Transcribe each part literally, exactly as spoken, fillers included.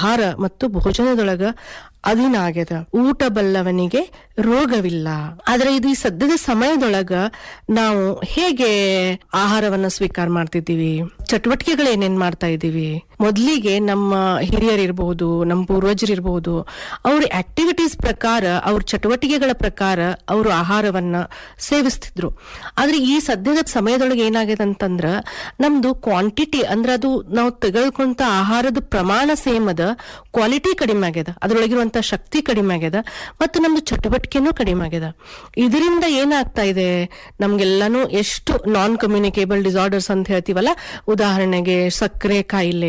ಆಹಾರ ಮತ್ತು ಭೋಜನದೊಳಗ ಅಧೀನ ಆಗ್ಯದ. ಊಟ ಬಲ್ಲವನಿಗೆ ರೋಗವಿಲ್ಲ. ಆದ್ರೆ ಇದು ಈ ಸದ್ಯದ ಸಮಯದೊಳಗ ನಾವು ಹೇಗೆ ಆಹಾರವನ್ನ ಸ್ವೀಕಾರ ಮಾಡ್ತಿದ್ದೀವಿ, ಚಟುವಟಿಕೆಗಳು ಏನೇನ್ ಮಾಡ್ತಾ ಇದ್ದೀವಿ. ಮೊದ್ಲಿಗೆ ನಮ್ಮ ಹಿರಿಯರಿರ್ಬಹುದು, ನಮ್ಮ ಪೂರ್ವಜರಿರ್ಬಹುದು, ಅವ್ರ ಆಕ್ಟಿವಿಟೀಸ್ ಪ್ರಕಾರ, ಅವ್ರ ಚಟುವಟಿಕೆಗಳ ಪ್ರಕಾರ ಅವರು ಆಹಾರವನ್ನ ಸೇವಿಸ್ತಿದ್ರು. ಆದ್ರೆ ಈ ಸದ್ಯದ ಸಮಯದೊಳಗೆ ಏನಾಗಿದೆ ಅಂತಂದ್ರ ನಮ್ದು ಕ್ವಾಂಟಿಟಿ ಅಂದ್ರೆ ಅದು ನಾವು ತೆಗೆದುಕೊಂತ ಆಹಾರದ ಪ್ರಮಾಣ ಸೇಮ್ ಅದ, ಕ್ವಾಲಿಟಿ ಕಡಿಮೆ ಆಗ್ಯದ, ಅದ್ರೊಳಗಿರುವಂತ ಶಕ್ತಿ ಕಡಿಮೆ ಆಗ್ಯದ, ಮತ್ತು ನಮ್ದು ಚಟುವಟಿಕೆನೂ ಕಡಿಮೆ ಆಗ್ಯದ. ಇದರಿಂದ ಏನಾಗ್ತಾ ಇದೆ, ನಮ್ಗೆಲ್ಲಾನು ಎಷ್ಟು ನಾನ್ ಕಮ್ಯುನಿಕೇಬಲ್ ಡಿಸಾರ್ಡರ್ಸ್ ಅಂತ ಹೇಳ್ತೀವಲ್ಲ, ಉದಾಹರಣೆಗೆ ಸಕ್ಕರೆ ಕಾಯಿಲೆ,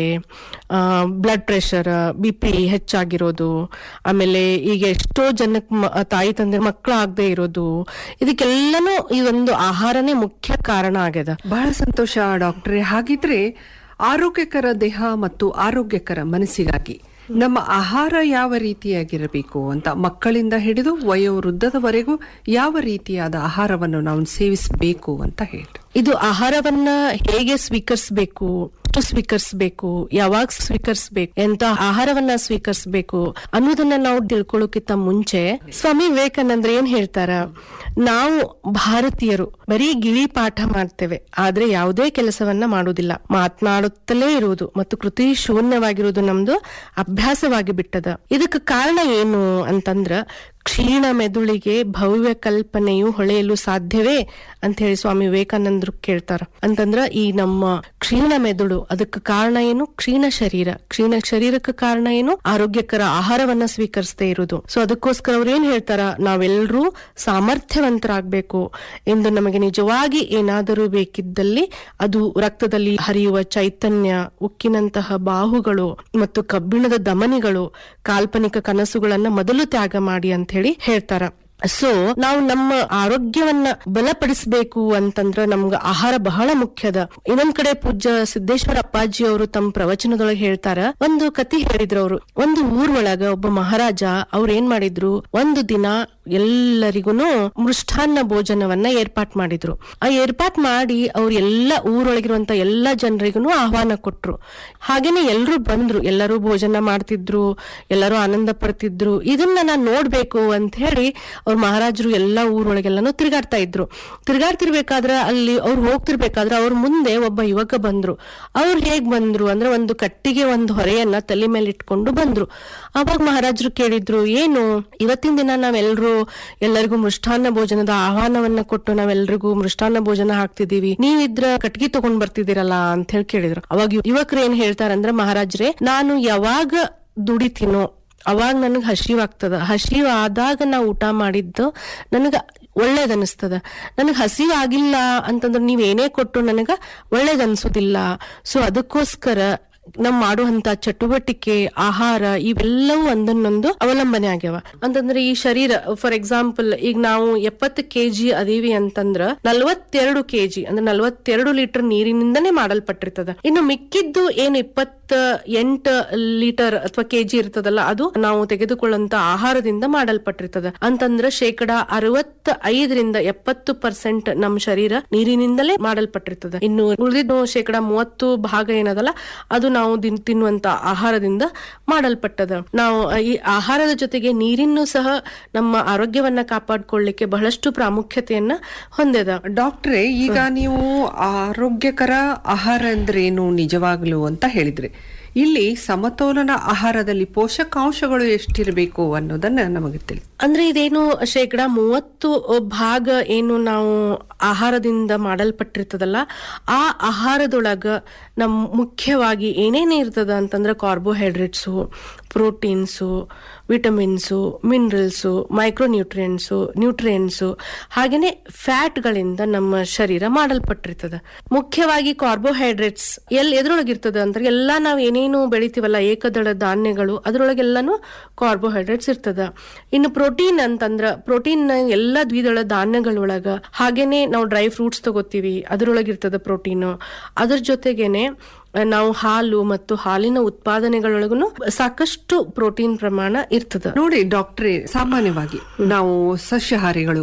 ಬ್ಲಡ್ ಪ್ರೆಷರ್, ಬಿ ಪಿ ಹೆಚ್ಚಾಗಿರೋದು, ಆಮೇಲೆ ಈಗ ಎಷ್ಟೋ ಜನಕ್ಕೆ ತಾಯಿ ತಂದೆ ಮಕ್ಕಳು ಆಗದೆ ಇರೋದು, ಇದಕ್ಕೆಲ್ಲಾನು ಈ ಒಂದು ಆಹಾರನೇ ಮುಖ್ಯ ಕಾರಣ ಆಗ್ಯದ. ಬಹಳ ಸಂತೋಷ ಡಾಕ್ಟ್ರೆ. ಹಾಗಿದ್ರೆ ಆರೋಗ್ಯಕರ ದೇಹ ಮತ್ತು ಆರೋಗ್ಯಕರ ಮನಸ್ಸಿಗಾಗಿ ನಮ್ಮ ಆಹಾರ ಯಾವ ರೀತಿಯಾಗಿರಬೇಕು ಅಂತ, ಮಕ್ಕಳಿಂದ ಹಿಡಿದು ವಯೋವೃದ್ಧದವರೆಗೂ ಯಾವ ರೀತಿಯಾದ ಆಹಾರವನ್ನು ನಾವು ಸೇವಿಸಬೇಕು ಅಂತ ಹೇಳಿ. ಇದು ಆಹಾರವನ್ನ ಹೇಗೆ ಸ್ವೀಕರಿಸಬೇಕು, ಸ್ವೀಕರಿಸಬೇಕು, ಯಾವಾಗ ಸ್ವೀಕರಿಸಬೇಕು, ಎಂತ ಆಹಾರವನ್ನ ಸ್ವೀಕರಿಸಬೇಕು ಅನ್ನೋದನ್ನ ನಾವು ತಿಳ್ಕೊಳ್ಳೋಕ್ಕಿಂತ ಮುಂಚೆ ಸ್ವಾಮಿ ವಿವೇಕಾನಂದ್ರ ಏನ್ ಹೇಳ್ತಾರ, ನಾವು ಭಾರತೀಯರು ಬರೀ ಗಿಳಿ ಪಾಠ ಮಾಡ್ತೇವೆ, ಆದ್ರೆ ಯಾವುದೇ ಕೆಲಸವನ್ನ ಮಾಡುವುದಿಲ್ಲ, ಮಾತನಾಡುತ್ತಲೇ ಇರುವುದು ಮತ್ತು ಕೃತಿ ಶೂನ್ಯವಾಗಿರುವುದು ನಮ್ದು ಅಭ್ಯಾಸವಾಗಿ ಬಿಟ್ಟದ. ಇದಕ್ಕೆ ಕಾರಣ ಏನು ಅಂತಂದ್ರ, ಕ್ಷೀಣ ಮೆದುಳಿಗೆ ಭವ್ಯ ಕಲ್ಪನೆಯು ಹೊಳೆಯಲು ಸಾಧ್ಯವೇ ಅಂತ ಹೇಳಿ ಸ್ವಾಮಿ ವಿವೇಕಾನಂದರು ಕೇಳ್ತಾರ. ಅಂತಂದ್ರ ಈ ನಮ್ಮ ಕ್ಷೀಣ ಮೆದುಳು, ಅದಕ್ಕೆ ಕಾರಣ ಏನು? ಕ್ಷೀಣ ಶರೀರ. ಕ್ಷೀಣ ಶರೀರಕ್ಕೆ ಕಾರಣ ಏನು? ಆರೋಗ್ಯಕರ ಆಹಾರವನ್ನ ಸ್ವೀಕರಿಸದೇ ಇರುವುದು. ಸೊ ಅದಕ್ಕೋಸ್ಕರ ಅವ್ರು ಏನ್ ಹೇಳ್ತಾರ, ನಾವೆಲ್ಲರೂ ಸಾಮರ್ಥ್ಯವಂತರಾಗಬೇಕು ಎಂದು ನಮಗೆ ನಿಜವಾಗಿ ಏನಾದರೂ ಬೇಕಿದ್ದಲ್ಲಿ ಅದು ರಕ್ತದಲ್ಲಿ ಹರಿಯುವ ಚೈತನ್ಯ, ಉಕ್ಕಿನಂತಹ ಬಾಹುಗಳು ಮತ್ತು ಕಬ್ಬಿಣದ ಧಮನಿಗಳು, ಕಾಲ್ಪನಿಕ ಕನಸುಗಳನ್ನ ಮೊದಲು ತ್ಯಾಗ ಮಾಡಿ ಅಂತ ಹೇಳಿ ಹೇಳ್ತಾರ. ಸೊ ನಾವು ನಮ್ಮ ಆರೋಗ್ಯವನ್ನ ಬಲಪಡಿಸಬೇಕು ಅಂತಂದ್ರ ನಮ್ಗ ಆಹಾರ ಬಹಳ ಮುಖ್ಯದ. ಇನ್ನೊಂದ್ ಕಡೆ ಪೂಜ್ಯ ಸಿದ್ದೇಶ್ವರ ಅಪ್ಪಾಜಿ ಅವರು ತಮ್ಮ ಪ್ರವಚನದೊಳಗೆ ಹೇಳ್ತಾರ, ಒಂದು ಕತಿ ಹೇಳಿದ್ರು ಅವರು. ಒಂದು ಊರೊಳಗ ಒಬ್ಬ ಮಹಾರಾಜ ಅವ್ರ ಏನ್ ಮಾಡಿದ್ರು, ಒಂದು ದಿನ ಎಲ್ಲರಿಗೂನು ಮೃಷ್ಟಾನ್ನ ಭೋಜನವನ್ನ ಏರ್ಪಾಟ್ ಮಾಡಿದ್ರು. ಆ ಏರ್ಪಾಟ್ ಮಾಡಿ ಅವ್ರ ಎಲ್ಲಾ ಊರೊಳಗಿರುವಂತ ಎಲ್ಲಾ ಜನರಿಗೂ ಆಹ್ವಾನ ಕೊಟ್ರು. ಹಾಗೇನೆ ಎಲ್ರು ಬಂದ್ರು, ಎಲ್ಲರೂ ಭೋಜನ ಮಾಡ್ತಿದ್ರು, ಎಲ್ಲರೂ ಆನಂದ ಪಡ್ತಿದ್ರು. ಇದನ್ನ ನಾನ್ ನೋಡ್ಬೇಕು ಅಂತ ಹೇಳಿ ಅವ್ರ ಮಹಾರಾಜರು ಎಲ್ಲಾ ಊರೊಳಗೆಲ್ಲಾನು ತಿರುಗಾಡ್ತಾ ಇದ್ರು. ತಿರುಗಾಡ್ತಿರ್ಬೇಕಾದ್ರ ಅಲ್ಲಿ ಅವ್ರು ಹೋಗ್ತಿರ್ಬೇಕಾದ್ರ ಅವ್ರ ಮುಂದೆ ಒಬ್ಬ ಯುವಕ ಬಂದ್ರು. ಅವ್ರು ಹೇಗ್ ಬಂದ್ರು ಅಂದ್ರೆ, ಒಂದು ಕಟ್ಟಿಗೆ ಒಂದು ಹೊರೆಯನ್ನ ತಲೆ ಮೇಲೆ ಇಟ್ಕೊಂಡು ಬಂದ್ರು. ಅವಾಗ ಮಹಾರಾಜರು ಕೇಳಿದ್ರು, ಏನು ಇವತ್ತಿನ ದಿನ ನಾವೆಲ್ರು ಎಲ್ಲರಿಗೂ ಮೃಷ್ಟಾನ್ನ ಭೋಜನದ ಆಹ್ವಾನವನ್ನ ಕೊಟ್ಟು ನಾವೆಲ್ರಿಗೂ ಮೃಷ್ಟಾನ್ನ ಭೋಜನ ಹಾಕ್ತಿದೀವಿ, ನೀವಿದ್ರ ಕಟ್ಗಿ ತಗೊಂಡ್ ಬರ್ತಿದ್ದೀರಲ್ಲ ಅಂತ ಹೇಳಿ ಕೇಳಿದ್ರು. ಅವಾಗ ಯುವಕರು ಏನ್ ಹೇಳ್ತಾರಂದ್ರೆ, ಮಹಾರಾಜ್ರೆ, ನಾನು ಯಾವಾಗ ದುಡಿತೀನೋ ಅವಾಗ ನನಗ್ ಹಸಿವಾಗ್ತದ, ಹಸಿವು ಆದಾಗ ನಾ ಊಟ ಮಾಡಿದ್ದು ನನಗ ಒಳ್ಳೇದನಿಸ್ತದ. ನನಗ್ ಹಸಿವು ಆಗಿಲ್ಲ ಅಂತಂದ್ರೆ ನೀವೇನೇ ಕೊಟ್ಟು ನನಗ ಒಳ್ಳೇದನ್ಸುದಿಲ್ಲ. ಸೊ ಅದಕ್ಕೋಸ್ಕರ ನಾವ್ ಮಾಡುವಂತ ಚಟುವಟಿಕೆ, ಆಹಾರ ಇವೆಲ್ಲವೂ ಒಂದನ್ನೊಂದು ಅವಲಂಬನೆ ಆಗ್ಯಾವ. ಅಂತಂದ್ರೆ ಈ ಶರೀರ, ಫಾರ್ ಎಕ್ಸಾಂಪಲ್ ಈಗ ನಾವು ಎಪ್ಪತ್ತು ಕೆಜಿ ಅದೀವಿ ಅಂತಂದ್ರ ನಲ್ವತ್ತೆರಡು ಕೆಜಿ ಅಂದ್ರೆ ನಲ್ವತ್ತೆರಡು ಲೀಟರ್ ನೀರಿನಿಂದನೇ ಮಾಡಲ್ಪಟ್ಟಿರ್ತದ. ಇನ್ನು ಮಿಕ್ಕಿದ್ದು ಏನು ಇಪ್ಪತ್ತ ಎಂಟು ಲೀಟರ್ ಅಥವಾ ಕೆಜಿ ಇರ್ತದಲ್ಲ, ಅದು ನಾವು ತೆಗೆದುಕೊಳ್ಳುವಂತ ಆಹಾರದಿಂದ ಮಾಡಲ್ಪಟ್ಟಿರ್ತದ. ಅಂತಂದ್ರ ಶೇಕಡ ಅರವತ್ತ ಐದರಿಂದ ಎಪ್ಪತ್ತು ಪರ್ಸೆಂಟ್ ನಮ್ಮ ಶರೀರ ನೀರಿನಿಂದಲೇ ಮಾಡಲ್ಪಟ್ಟಿರ್ತದ. ಇನ್ನು ಉಳಿದಿದ್ದು ಶೇಕಡ ಮೂವತ್ತು ಭಾಗ ಏನದಲ್ಲ, ಅದು ನಾವು ದಿನ ತಿನ್ನುವಂತ ಆಹಾರದಿಂದ ಮಾಡಲ್ಪಟ್ಟದ. ನಾವು ಈ ಆಹಾರದ ಜೊತೆಗೆ ನೀರಿನ್ನು ಸಹ ನಮ್ಮ ಆರೋಗ್ಯವನ್ನ ಕಾಪಾಡಿಕೊಳ್ಳಿಕ್ಕೆ ಬಹಳಷ್ಟು ಪ್ರಾಮುಖ್ಯತೆಯನ್ನ ಹೊಂದಿದ. ಡಾಕ್ಟ್ರೆ, ಈಗ ನೀವು ಆರೋಗ್ಯಕರ ಆಹಾರ ಅಂದ್ರೆ ಏನು ನಿಜವಾಗ್ಲು ಅಂತ ಹೇಳಿದ್ರಿ. ಇಲ್ಲಿ ಸಮತೋಲನ ಆಹಾರದಲ್ಲಿ ಪೋಷಕಾಂಶಗಳು ಎಷ್ಟಿರಬೇಕು ಅನ್ನೋದನ್ನ ನಮಗೆ ತಿಳಿಸಿ. ಅಂದ್ರೆ ಇದೇನು ಶೇಕಡ ಮೂವತ್ತು ಭಾಗ ಏನು ನಾವು ಆಹಾರದಿಂದ ಮಾಡಲ್ಪಟ್ಟಿರ್ತದಲ್ಲ, ಆ ಆಹಾರದೊಳಗ ನಮ್ ಮುಖ್ಯವಾಗಿ ಏನೇನೇ ಇರ್ತದ ಅಂತಂದ್ರೆ carbohydrates, proteins, vitamins, minerals, micronutrients, nutrients, ಹಾಗೇನೆ ಫ್ಯಾಟ್ಗಳಿಂದ ನಮ್ಮ ಶರೀರ ಮಾಡಲ್ಪಟ್ಟಿರ್ತದ. ಮುಖ್ಯವಾಗಿ ಕಾರ್ಬೋಹೈಡ್ರೇಟ್ಸ್ ಎಲ್ ಎದ್ರೊಳಗಿರ್ತದ ಅಂದ್ರೆ ಎಲ್ಲಾ ನಾವ್ ಏನೇನು ಬೆಳಿತೀವಲ್ಲ ಏಕದಳ ಧಾನ್ಯಗಳು, ಅದ್ರೊಳಗೆಲ್ಲಾನು ಕಾರ್ಬೋಹೈಡ್ರೇಟ್ಸ್ ಇರ್ತದ. ಇನ್ನು ಪ್ರೋಟೀನ್ ಅಂತಂದ್ರ ಪ್ರೋಟೀನ್ ಎಲ್ಲಾ ದ್ವಿದಳ ಧಾನ್ಯಗಳೊಳಗ, ಹಾಗೇನೆ ನಾವು ಡ್ರೈ ಫ್ರೂಟ್ಸ್ ತಗೋತೀವಿ, ಅದ್ರೊಳಗಿರ್ತದ ಪ್ರೋಟೀನ್. ಅದ್ರ ಜೊತೆಗೇನೆ ನಾವು ಹಾಲು ಮತ್ತು ಹಾಲಿನ ಉತ್ಪಾದನೆಗಳೊಳಗೂ ಸಾಕಷ್ಟು ಪ್ರೋಟೀನ್ ಪ್ರಮಾಣ ಇರ್ತದ. ನೋಡಿ ಡಾಕ್ಟ್ರೆ, ಸಾಮಾನ್ಯವಾಗಿ ನಾವು ಸಸ್ಯಾಹಾರಿಗಳು,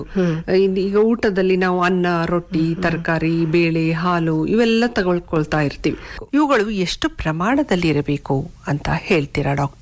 ಈಗ ಊಟದಲ್ಲಿ ನಾವು ಅನ್ನ, ರೊಟ್ಟಿ, ತರಕಾರಿ, ಬೇಳೆ, ಹಾಲು ಇವೆಲ್ಲ ತಗೊಳ್ಕೊಳ್ತಾ ಇರ್ತೀವಿ. ಇವುಗಳು ಎಷ್ಟು ಪ್ರಮಾಣದಲ್ಲಿ ಇರಬೇಕು ಅಂತ ಹೇಳ್ತೀರಾ ಡಾಕ್ಟ್ರೆ?